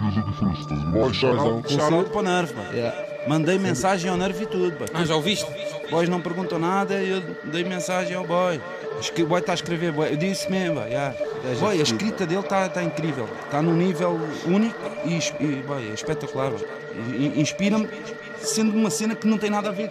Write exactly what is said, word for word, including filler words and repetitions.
vês a diferença, estás a ver? Boy, shout Dá um out, shout out concerto. para o Nerve, boy. Yeah. Mandei mensagem ao Nerve e tudo, boy. Ah, já ouviste? Boys não perguntam nada, eu dei mensagem ao boy. O boy está a escrever, boy. Eu disse mesmo, boy. Yeah. Boy, a escrita dele está tá incrível. Está num nível único e, e boy, é espetacular. Boy. E- Inspira-me, sendo uma cena que não tem nada a ver